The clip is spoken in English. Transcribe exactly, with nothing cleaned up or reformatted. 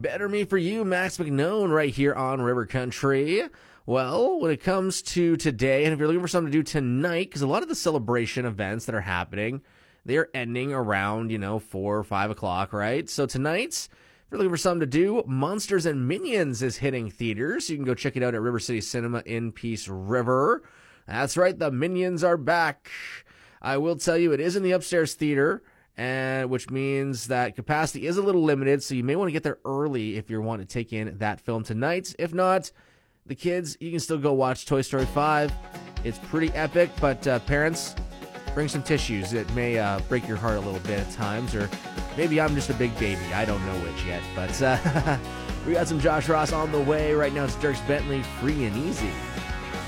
Better Me For You, Max McKnone, right here on River Country. Well, when it comes to today, and if you're looking for something to do tonight, because a lot of the celebration events that are happening, they're ending around, you know, four or five o'clock, right? So tonight, if you're looking for something to do, Monsters and Minions is hitting theaters. You can go check it out at River City Cinema in Peace River. That's right, the Minions are back. I will tell you, it is in the upstairs theater, and which means that capacity is a little limited, so you may want to get there early if you want to take in that film tonight. If not, the kids, you can still go watch Toy Story five. It's pretty epic, but uh, parents, bring some tissues. It may uh, break your heart a little bit at times, or maybe I'm just a big baby. I don't know which yet, but uh, we got some Josh Ross on the way. Right now it's Dierks Bentley, Free and Easy.